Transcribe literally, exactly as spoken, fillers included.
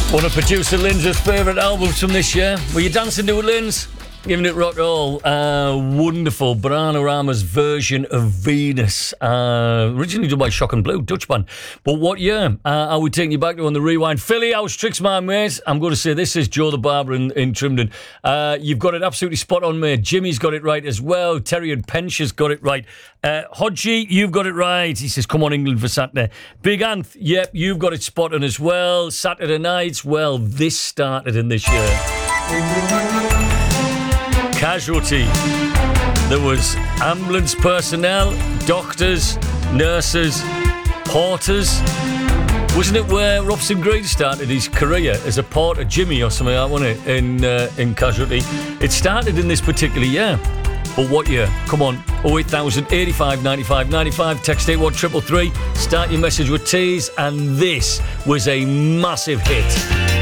One of producer Linds's favourite albums from this year. Were you dancing to it, Linz? Giving it rock and roll. Uh, wonderful. Bananarama's version of Venus. Uh, originally done by Shock and Blue, Dutch band. But what year? Uh, are we taking you back to on the rewind? Philly, how's tricks, my mate? I'm going to say this is Joe the Barber in, in Trimden. Uh, you've got it absolutely spot on, mate. Jimmy's got it right as well. Terry and Pensh's got it right. Uh, Hodgie, you've got it right. He says, come on, England for Saturday. Big Anth, yep, you've got it spot on as well. Saturday nights, well, this started in this year. Casualty. There was ambulance personnel, doctors, nurses, porters. Wasn't it where Robson Green started his career as a porter, Jimmy or something like that, wasn't it, in, uh, in Casualty? It started in this particular year. But what year? Come on, oh eight thousand, eighty-five, ninety-five, ninety-five, text eight one three three three, start your message with T's, and this was a massive hit.